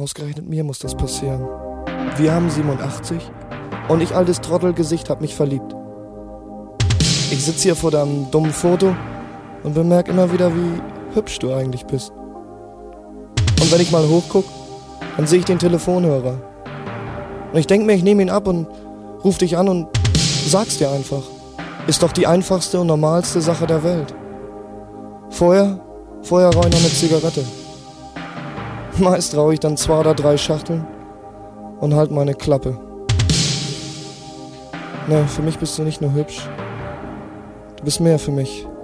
Ausgerechnet mir muss das passieren. Wir haben 87 und ich, altes Trottelgesicht, hab mich verliebt. Ich sitz hier vor deinem dummen Foto und bemerk immer wieder, wie hübsch du eigentlich bist. Und wenn ich mal hochguck, dann sehe ich den Telefonhörer. Und ich denk mir, ich nehme ihn ab und ruf dich an und sag's dir einfach. Ist doch die einfachste und normalste Sache der Welt. Vorher rauch ich noch eine Zigarette. Meist rauch ich dann 2 oder 3 Schachteln und halt meine Klappe. Ne, für mich bist du nicht nur hübsch. Du bist mehr für mich.